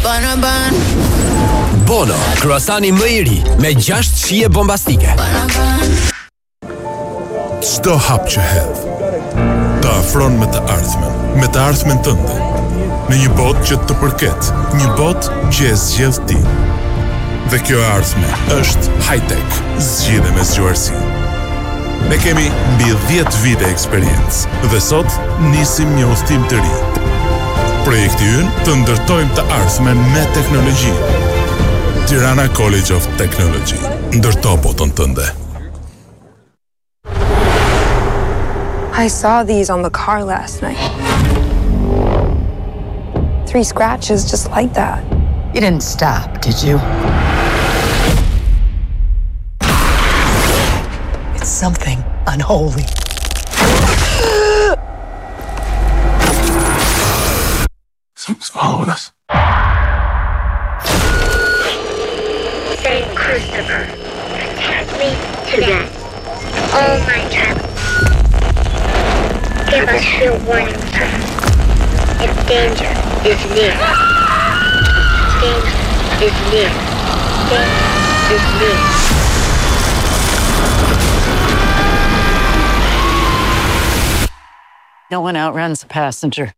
Bono, kruasani më i ri me 6 shije bombastike. Çdo hap që hedh të afron me të ardhmen tënde. Në një botë që të përket, një botë që e zgjedh ti. Dhe kjo ardhme është high-tech, zgjidhe me zgjuarsi. Ne kemi mbi 10 vite eksperiencë dhe sot nisim një udhtim të ri. Projekti ynë të ndërtojmë të ardhmen me teknologji. Tirana College of Technology. Ndërto botën tënde. I saw these on the car last night. 3 scratches just like that. You didn't stop, did you? It's something unholy. Someone's following us. Saint Christopher, protect me today. All my trouble. Give us your warning sign. If danger is near. Danger is near. Danger is near. No one outruns a passenger.